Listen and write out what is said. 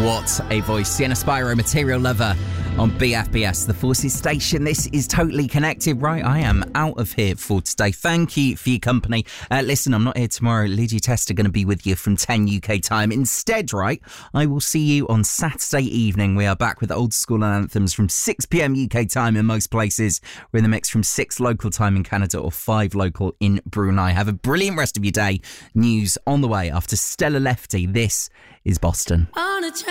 What a voice. Sienna Spyro, Material Lover on BFBS, the Forces Station. This is Totally Connected. Right, I am out of here for today. Thank you for your company. Listen, I'm not here tomorrow. Lydia Test are going to be with you from 10 UK time. Instead, right, I will see you on Saturday evening. We are back with old school anthems from 6 p.m. UK time in most places. We're in the mix from 6 local time in Canada or 5 local in Brunei. Have a brilliant rest of your day. News on the way after Stella Lefty. This is Boston.